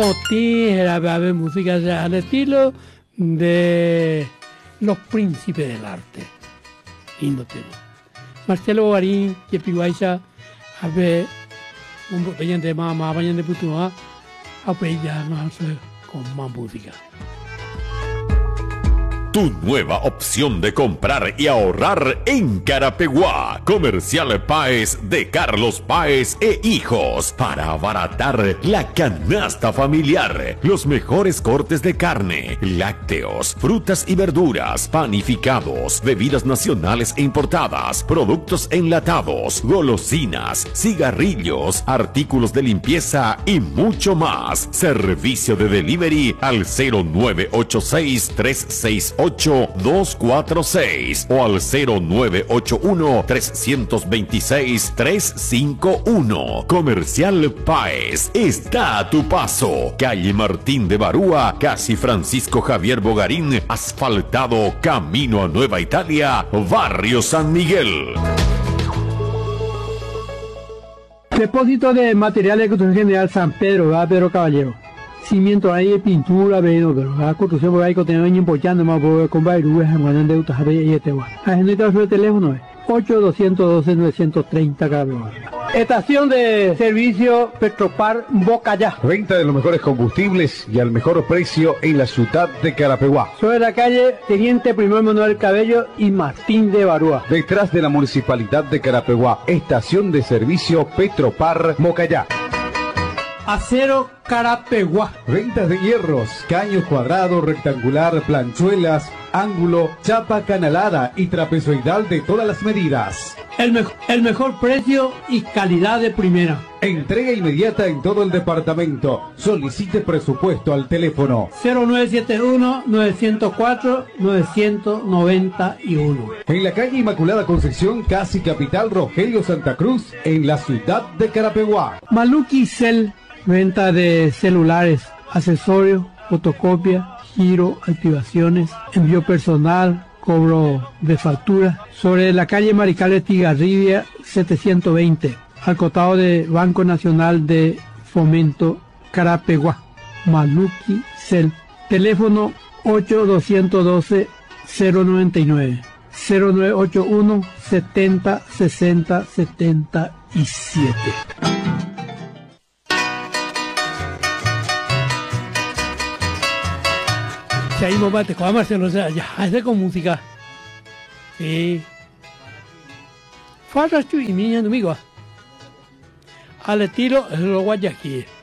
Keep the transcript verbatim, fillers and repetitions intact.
Era ver música al estilo de los príncipes del arte. Lindo tema. Marcelo Bogarín, Jepi Guaysa, a ver, un botellón de mamá, bañan de putua, a ver ya no sé, con más música. Tu nueva opción de comprar y ahorrar en Carapeguá. Comercial Páez de Carlos Páez e Hijos. Para abaratar la canasta familiar. Los mejores cortes de carne, lácteos, frutas y verduras, panificados, bebidas nacionales e importadas, productos enlatados, golosinas, cigarrillos, artículos de limpieza y mucho más. Servicio de delivery al cero nueve ocho seis, tres seis ocho, dos cuatro seis o al cero nueve ocho uno, tres dos seis, tres cinco uno. Comercial Páez está a tu paso. Calle Martín de Barúa, casi Francisco Javier Bogarín, asfaltado, camino a Nueva Italia, Barrio San Miguel. Depósito de materiales de construcción general San Pedro, ¿verdad, Pedro Caballero? Cimiento ahí, pintura, pero, pero la construcción por ahí que tenemos empollando más por comprar y luego en de utas y este va. La gente el teléfono es ocho dos uno dos, nueve tres cero Carlos. Estación de servicio Petropar Bocayá. Venta de los mejores combustibles y al mejor precio en la ciudad de Carapeguá. Sobre la calle Teniente Primero Manuel Cabello y Martín de Barúa. Detrás de la municipalidad de Carapeguá. Estación de servicio Petropar Bocayá. Acero Carapeguá. Ventas de hierros, caño cuadrado, rectangular, planchuelas, ángulo, chapa canalada y trapezoidal de todas las medidas. El, me el mejor precio y calidad de primera. Entrega inmediata en todo el departamento. Solicite presupuesto al teléfono cero nueve siete uno, nueve cero cuatro, nueve nueve uno. En la calle Inmaculada Concepción, casi capital Rogelio Santa Cruz, en la ciudad de Carapeguá. Maluki Cel. Venta de celulares, accesorios, fotocopia, giro, activaciones, envío personal, cobro de factura. Sobre la calle Maricales Tigarribia setecientos veinte, al costado de Banco Nacional de Fomento Carapeguá. Maluki Cel. Teléfono ocho dos uno dos, cero nueve nueve, cero nueve ocho uno, setenta, sesenta, setenta y siete. Ahí no bate con Marcelo, o sea, ya, hace con música. Sí. Farras tú y mi amigo. Al estilo, es lo guayaquí.